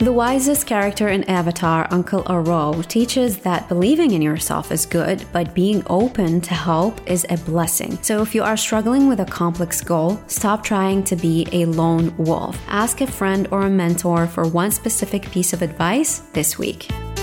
The wisest character in Avatar, Uncle Iroh, teaches that believing in yourself is good, but being open to help is a blessing. So if you are struggling with a complex goal, stop trying to be a lone wolf. Ask a friend or a mentor for one specific piece of advice this week.